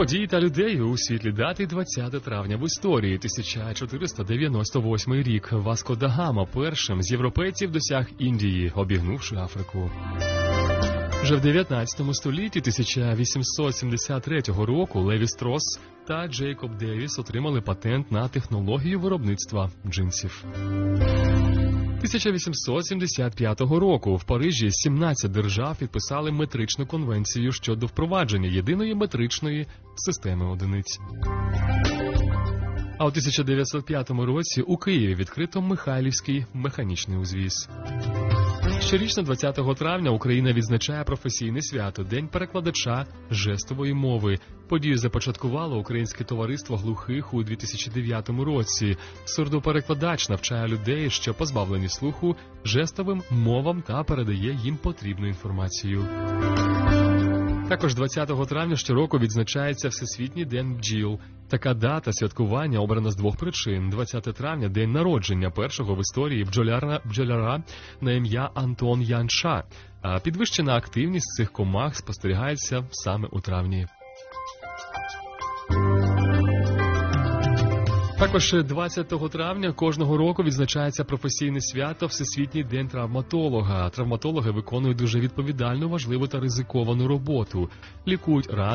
події та людей у світлі дати 20 травня в історії. 1498 рік. Васко да Гама першим з європейців досяг Індії, обігнувши Африку. Вже в 19 столітті 1873 року Леві Строс та Джейкоб Девіс отримали патент на технологію виробництва джинсів. 1875 року в Парижі 17 держав підписали метричну конвенцію щодо впровадження єдиної метричної системи одиниць. А у 1905 році у Києві відкрито Михайлівський механічний узвіз. Щорічно 20 травня Україна відзначає професійне свято – День перекладача жестової мови. Подію започаткувало Українське товариство глухих у 2009 році. Сурдоперекладач навчає людей, що позбавлені слуху, жестовим мовам та передає їм потрібну інформацію. Також 20 травня щороку відзначається Всесвітній день бджіл. Така дата святкування обрана з двох причин. 20 травня – день народження першого в історії бджоляра на ім'я Антон Янша. А підвищена активність цих комах спостерігається саме у травні. Також 20 травня кожного року відзначається професійне свято Всесвітній день травматолога. Травматологи виконують дуже відповідальну, важливу та ризиковану роботу. Лікують рани